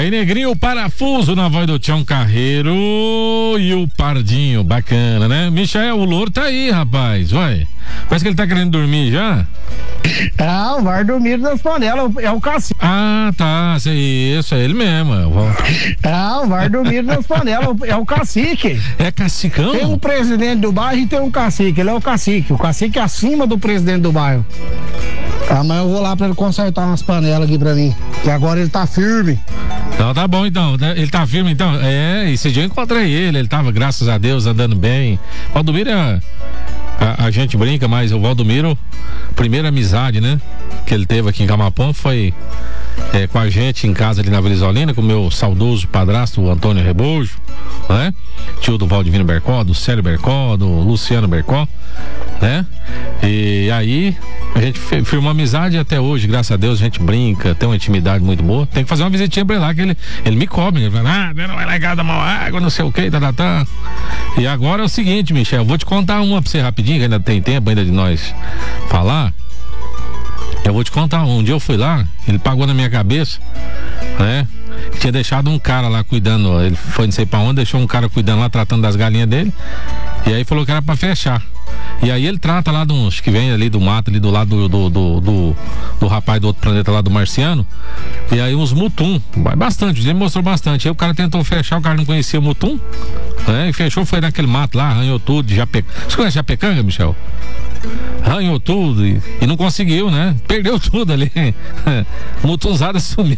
Aí, Negrinho, o Parafuso na voz do Tião Carreiro e o Pardinho, bacana, né? Michael, o louro tá aí, rapaz, vai. Parece que ele tá querendo dormir já. Não, vai dormir das panelas, é o cacique. Ah, tá, isso, é ele mesmo. Não, vai dormir das panelas, é o cacique. É cacicão? Tem um presidente do bairro e tem um cacique, ele é o cacique é acima do presidente do bairro. Amanhã eu vou lá pra ele consertar umas panelas aqui pra mim, que agora ele tá firme. Então tá bom, então, ele tá firme, então, esse dia eu encontrei ele tava, graças a Deus, andando bem. Valdomiro a gente brinca, mas o Valdomiro, primeira amizade, né, que ele teve aqui em Camapão foi com a gente em casa ali na Vila Isolina, com o meu saudoso padrasto, o Antônio Rebojo, né, tio do Valdivino Bercó, do Célio Bercó, do Luciano Bercó, né, e aí a gente firmou amizade até hoje, graças a Deus, a gente brinca, tem uma intimidade muito boa. Tem que fazer uma visitinha pra ele lá, que ele me cobre, ele fala, não vai largar da mão água, não sei o que, tá. E agora é o seguinte, Michel, eu vou te contar uma pra você rapidinho, que ainda tem tempo ainda de nós falar. Eu vou te contar, um dia eu fui lá, ele pagou na minha cabeça, né? Tinha deixado um cara lá cuidando, ele foi não sei pra onde, deixou um cara cuidando lá, tratando das galinhas dele, e aí falou que era pra fechar. E aí ele trata lá de uns que vem ali do mato, ali do lado do rapaz do outro planeta lá, do Marciano, e aí uns mutum, bastante, ele mostrou bastante. Aí o cara tentou fechar, o cara não conhecia o mutum, né? E fechou, foi naquele mato lá, arranhou tudo, Você conhece Japecanga, Michel? Arranhou tudo e não conseguiu, né? Perdeu tudo ali. Mutunzada sumiu.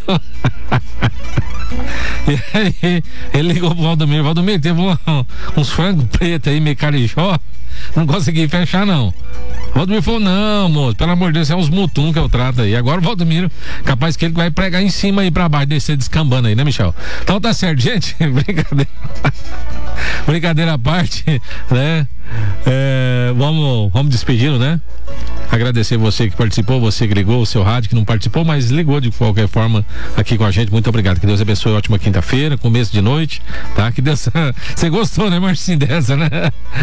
E aí ele ligou pro Valdomiro, teve uns frangos pretos aí, meio carijó, não consegui fechar não. O Valdomiro falou, não, moço, pelo amor de Deus, é uns mutum que eu trato aí. Agora o Valdomiro, capaz que ele vai pregar em cima aí pra baixo, descer descambando aí, né, Michel? Então tá certo, gente, brincadeira à parte, né? Vamos despedi-lo, né? Agradecer você que participou, você que ligou, o seu rádio que não participou, mas ligou de qualquer forma aqui com a gente. Muito obrigado, que Deus abençoe, ótima quinta-feira, começo de noite, tá? Que Deus... Você gostou, né, Marcinho, dessa, né?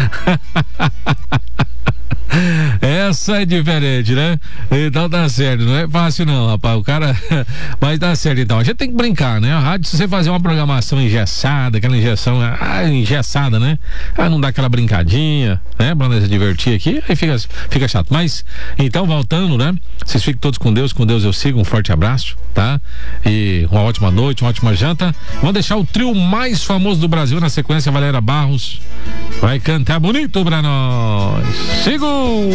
Essa é diferente, né? Então tá certo, não é fácil não, rapaz, o cara, mas tá certo então, a gente tem que brincar, né? A rádio, se você fazer uma programação engessada, aquela injeção, engessada, né? Não dá aquela brincadinha, né? Pra nós se divertir aqui, aí fica chato, mas, então voltando, né? Vocês fiquem todos com Deus eu sigo, um forte abraço, tá? E uma ótima noite, uma ótima janta. Vamos deixar o trio mais famoso do Brasil na sequência, Valéria Barros vai cantar bonito pra nós. Sigo!